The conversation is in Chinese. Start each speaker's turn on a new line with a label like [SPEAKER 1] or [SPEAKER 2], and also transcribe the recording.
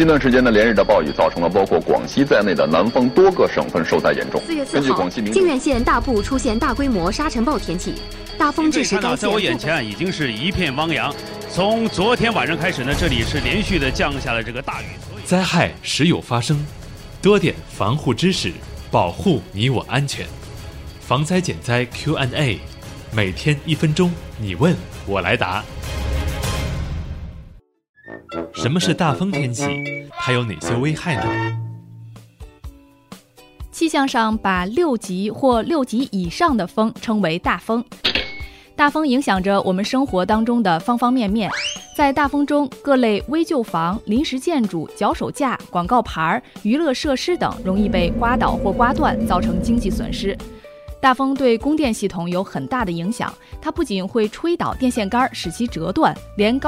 [SPEAKER 1] 近段时间连日的暴雨造成了包括广西在内的南方多个省份受灾严重。
[SPEAKER 2] 4月4号，靖远县大部出现大规模沙尘暴天气，大风致使该县。
[SPEAKER 3] 在我眼前已经是一片汪洋。从昨天晚上开始呢，这里是连续的降下了这个大雨。
[SPEAKER 4] 灾害时有发生，多点防护知识，保护你我安全。防灾减灾 Q&A， 每天1分钟，你问我来答。什么是大风天气？它有哪些危害呢？
[SPEAKER 5] 气象上把6级或6级以上的风称为大风。大风影响着我们生活当中的方方面面。在大风中，各类危旧房、临时建筑、脚手架、广告牌、娱乐设施等容易被刮倒或刮断，造成经济损失。大风对供电系统有很大的影响，它不仅会吹倒电线杆，使其折断，连高